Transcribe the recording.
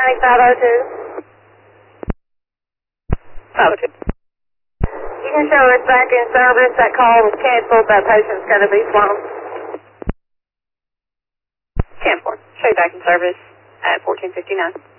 County 502. 502. You can show us back in service. That call was canceled. That patient's going to be flown. 10-4. Show you back in service at 1459.